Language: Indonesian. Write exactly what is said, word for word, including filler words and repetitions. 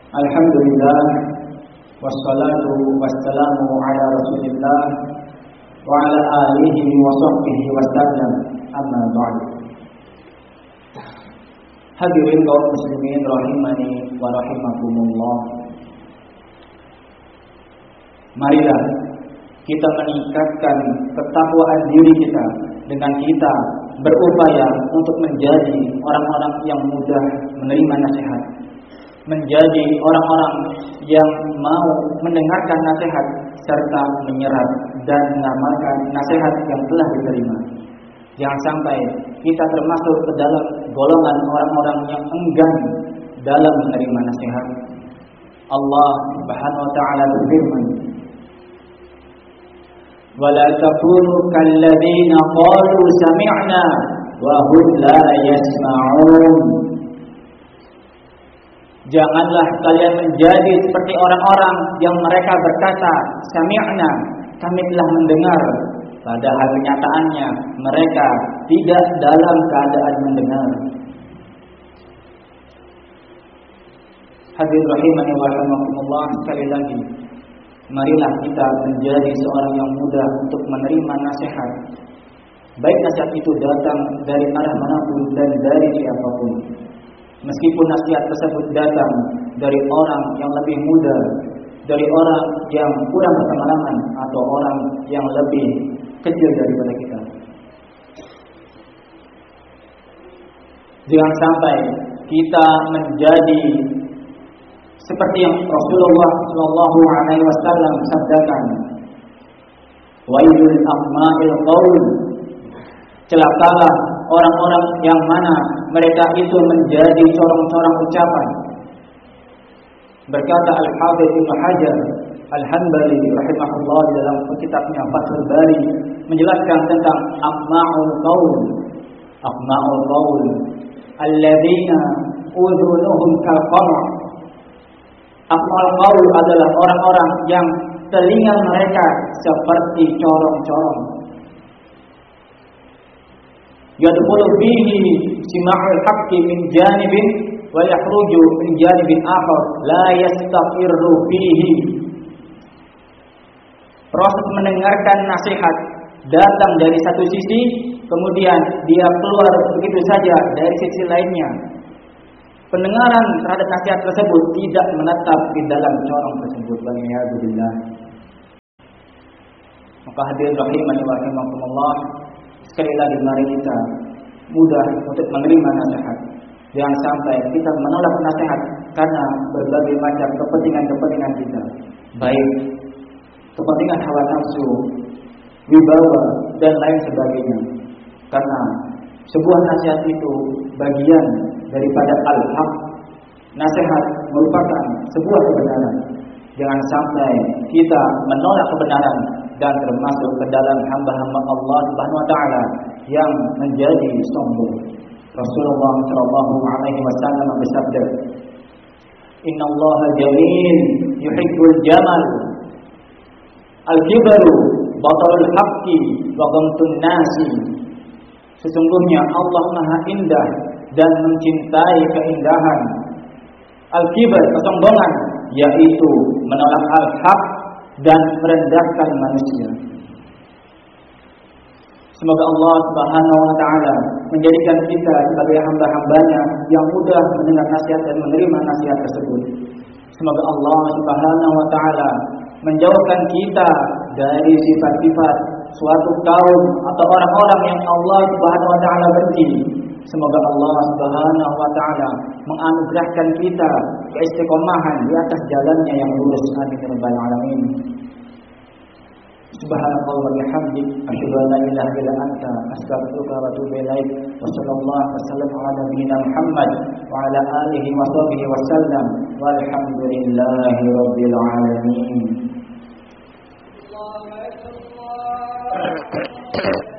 Alhamdulillah, wassalatu wassalamu ala Rasulillah wa ala alihi wa sahbihi wasallam. Amma ba'd. Hadirin kaum muslimin rahimani wa rahimakumullah. Marilah kita meningkatkan ketakwaan diri kita dengan kita berupaya untuk menjadi orang-orang yang mudah menerima nasihat, menjadi orang-orang yang mau mendengarkan nasihat serta menyerap dan mengamalkan nasihat yang telah diterima. Jangan sampai kita termasuk ke dalam golongan orang-orang yang enggan dalam menerima nasihat. Allah Subhanahu wa taala berfirman, "Wala takunu kalladzina qalu sami'na wa hum la yasma'un." Janganlah kalian menjadi seperti orang-orang yang mereka berkata, "Sami'na," kami telah mendengar, padahal kenyataannya mereka tidak dalam keadaan mendengar. Hadirin rahimani wa rahimakumullah, sekali lagi marilah kita menjadi seorang yang mudah untuk menerima nasihat, baik nasihat itu datang dari arah manapun dan dari siapapun. Meskipun nasihat tersebut datang dari orang yang lebih muda, dari orang yang kurang berpengalaman, atau orang yang lebih kecil daripada kita. Jangan sampai kita menjadi seperti yang Rasulullah Shallallahu Alaihi Wasallam sabdakan, "Wailul aqma'il qaul." Celakalah orang-orang yang mana mereka itu menjadi corong-corong ucapan. Berkata Al-Hafidz Ibnu Hajar Al-Hanbali rahimahullah dalam kitabnya Fathul Bari menjelaskan tentang aqma'ul qaul. Aqma'ul qaul alladzina udhunuhum kal-qamar. Aqma'ul qaul adalah orang-orang yang telinga mereka seperti corong-corong. Yadkhulu fihi sima'ul haqqi min janibin wa yakhruju min janibin akhar la yastaqirru fihi. Proses mendengarkan nasihat datang dari satu sisi, kemudian dia keluar begitu saja dari sisi lainnya. Pendengaran terhadap nasihat tersebut tidak menetap di dalam corong tersebut. Waliyadzubillah. Maka hadirin rahimani wa rahimakumullah, sekali lagi mari kita mudah untuk menerima nasihat. Jangan sampai kita menolak nasihat karena berbagai macam kepentingan-kepentingan kita, baik kepentingan hawa nafsu, wibawa, dan lain sebagainya. Karena sebuah nasihat itu bagian daripada al-haq. Nasihat merupakan sebuah kebenaran. Jangan sampai kita menolak kebenaran dan termasuk ke dalam hamba-hamba Allah Subhanahu wa taala yang menjadi sombong. Rasulullah sallallahu alaihi wasallam bersabda, "Inna Allaha jamil yuhibbul jamal. Al-kibru batarul haqqi wa ghamtun nasi." Sesungguhnya Allah Maha Indah dan mencintai keindahan. Al-kibr, kesombongan, yaitu menolak al-haq dan merendahkan manusia. Semoga Allah Subhanahu wa taala menjadikan kita sebagai hamba-hambanya yang mudah mendengar nasihat dan menerima nasihat tersebut. Semoga Allah Subhanahu wa taala menjauhkan kita dari sifat-sifat suatu kaum atau orang-orang yang Allah Subhanahu wa taala benci. Semoga Allah Subhanahu wa taala menganugerahkan kita keistiqomahan di atas jalannya yang lurus. Amin ya rabbal alamin. Subhanallahi wa bihamdihi, asyhadu an la ilaha illa anta, astaghfiruka wa atubu ilaik. Wa sallallahu wasallam ala nabiyyina Muhammad wa ala alihi wa sahbihi wasallam. Walhamdulillahi rabbil alamin.